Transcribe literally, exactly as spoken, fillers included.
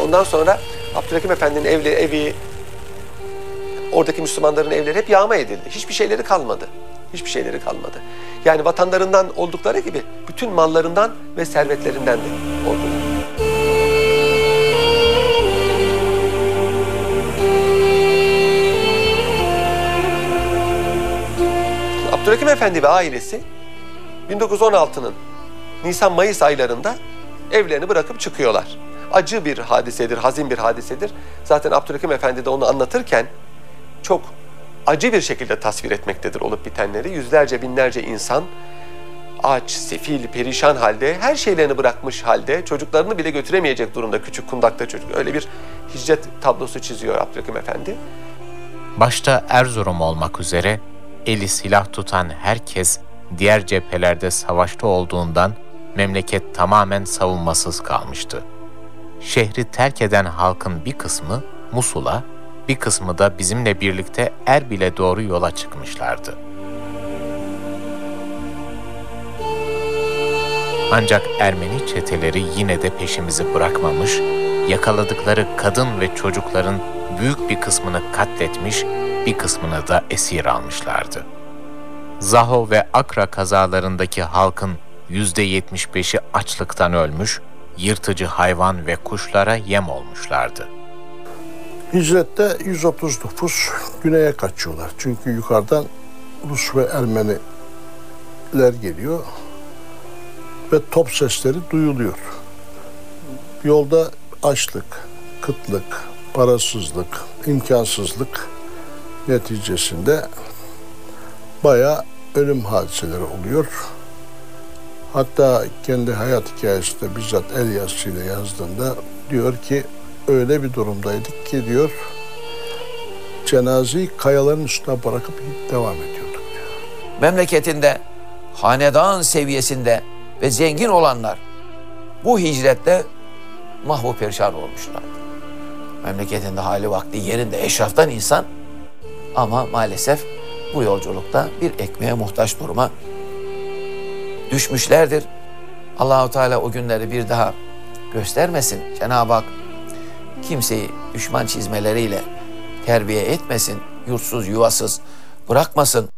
Ondan sonra Abdülhakim Efendi'nin evli, evi, oradaki Müslümanların evleri hep yağma edildi. Hiçbir şeyleri kalmadı. Hiçbir şeyleri kalmadı. Yani vatanlarından oldukları gibi bütün mallarından ve servetlerinden de oldular. Abdülhakim Efendi ve ailesi bin dokuz yüz on altının Nisan-Mayıs aylarında evlerini bırakıp çıkıyorlar. Acı bir hadisedir, hazin bir hadisedir. Zaten Abdülhakim Efendi de onu anlatırken çok acı bir şekilde tasvir etmektedir olup bitenleri. Yüzlerce, binlerce insan aç, sefil, perişan halde, her şeylerini bırakmış halde, çocuklarını bile götüremeyecek durumda, küçük kundakta çocuk. Öyle bir hicret tablosu çiziyor Abdülhakim Efendi. Başta Erzurum olmak üzere eli silah tutan herkes diğer cephelerde savaşta olduğundan memleket tamamen savunmasız kalmıştı. Şehri terk eden halkın bir kısmı Musul'a, bir kısmı da bizimle birlikte Erbil'e doğru yola çıkmışlardı. Ancak Ermeni çeteleri yine de peşimizi bırakmamış, yakaladıkları kadın ve çocukların büyük bir kısmını katletmiş, bir kısmını da esir almışlardı. Zaho ve Akra kazalarındaki halkın yüzde yetmiş beşi açlıktan ölmüş, yırtıcı hayvan ve kuşlara yem olmuşlardı. Hicrette yüz otuz nüfus güneye kaçıyorlar. Çünkü yukarıdan Rus ve Ermeniler geliyor ve top sesleri duyuluyor. Yolda açlık, kıtlık, parasızlık, imkansızlık neticesinde bayağı ölüm hadiseleri oluyor. Hatta kendi hayat hikayesinde bizzat el yazısıyla yazdığında diyor ki öyle bir durumdaydık ki diyor cenazeyi kayaların üstüne bırakıp devam ediyorduk diyor. Memleketinde hanedan seviyesinde ve zengin olanlar bu hicretle mahvu perişan olmuşlardı. Memleketinde hali vakti yerinde eşraftan insan ama maalesef bu yolculukta bir ekmeğe muhtaç duruma düşmüşlerdir. Allah-u Teala o günleri bir daha göstermesin. Cenab-ı Hak kimseyi düşman çizmeleriyle terbiye etmesin, yurtsuz, yuvasız bırakmasın.